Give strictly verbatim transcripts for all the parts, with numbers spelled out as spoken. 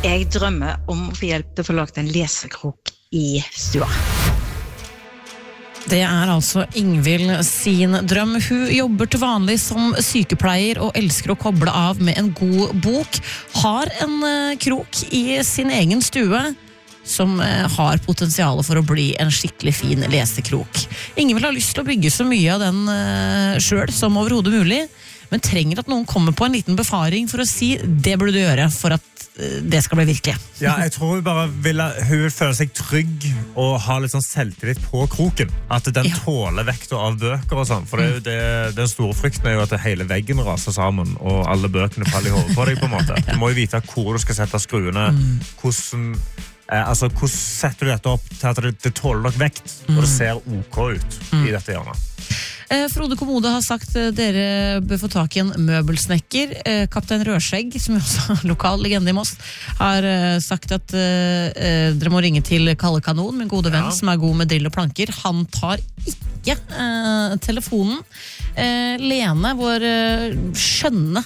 Jeg drømmer om å få hjelp til å få laget en lesekrok i stua. Det er altså Ingvild sin drøm. Hun jobber til vanlig som sykepleier og elsker å koble av med en god bok. Har en uh, krok i sin egen stue som uh, har potensial for å bli en skikkelig fin lesekrok. Ingvild har lyst til å bygge så mye av den uh, selv som overhodet mulig, men trenger at noen kommer på en liten befaring for å si det burde du gjøre for at det skal bli virkelig. Ja, jeg tror hun bare vil, hun vil føle seg trygg og ha litt sånn selvtillit på kroken. At den ja. tåler vekta av bøker og sånn. For det er jo det, den store frykten er jo at hele veggen raser sammen, og alle bøkene faller i hodet på deg på en måte. Du må jo vite hvor du skal sette skruene, hvordan, eh, altså, hvordan setter du dette opp til at det, det tåler nok vekt, og det ser ok ut i dette hjørnet. Eh, Frode Kommode har sagt eh, dere bør få tak i en møbelsnekker. Eh, Kaptein Rødskjegg, som er også lokal legende i Moss, har eh, sagt at eh, eh, dere må ringe til Kalle Kanon, min gode venn, ja. som er god med drill og planker. Han tar ikke eh, telefonen. Eh, Lene, vår eh, skjønne,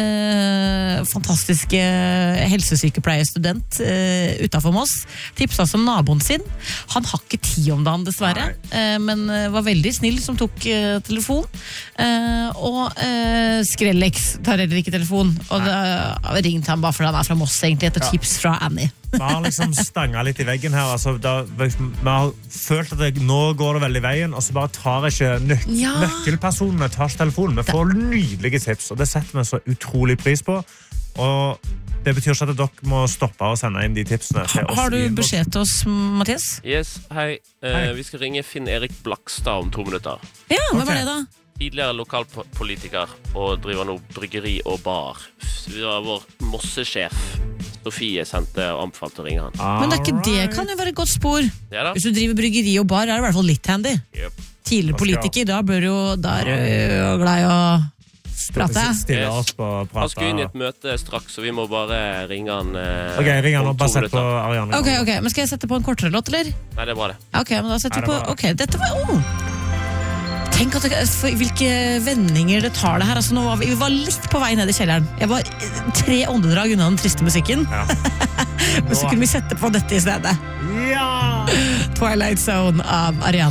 eh, fantastiske helsesykepleierstudent eh, utenfor Moss, tipset som naboen sin. Han har ikke tid om dagen, dessverre, eh, men eh, var veldig snill som tok eh, telefon, uh, og uh, Skrellex tar heller ikke telefon, og da uh, ringte han bare fordi han er fra Moss egentlig, etter ja. tips fra Annie. Vi har liksom stanget litt i veggen her, altså, da, vi har følt at det, nå går det veldig i veien, og så bare tar ikke nøk ja. nøkkelpersonene tar ikke telefonen. Vi får nydelige tips, og det setter vi så utrolig pris på, og det betyr ikke at dere må stoppe å sende inn de tipsene til oss. Har du beskjed til oss, Mathias? Yes, hei. Uh, hei. Vi skal ringe Finn Erik Blakstad om to minutter. Ja, hva okay. var det da? Tidligere lokalpolitiker og driver nå bryggeri og bar. Vi var vår mossesjef. Sofie sendte og anbefalte å ringe han. Men det, er ikke, det kan jo være et godt spor. Ja, da. Hvis du driver bryggeri og bar, er det i hvert fall litt handy. Yep. Tidligere politiker, da bør du jo, da er du glad i å prate. Stille oss på å prate. Han skal inn i et møte straks, så vi må bare ringe han eh, Ok, ring han og bare sett på Ariane. Ok, ok, men skal jeg sette på en kortere låt, eller? Nei, det er bra det. Ok, men da setter vi på, ok, dette var, oh. Tenk at det, for, hvilke vendinger det tar det her, altså nå var vi, vi var litt på vei ned i kjelleren. Jeg var tre åndedrag unna den triste musikken. Ja. Men så kunne vi sette på dette i stedet. Ja! Twilight Zone av Ariane.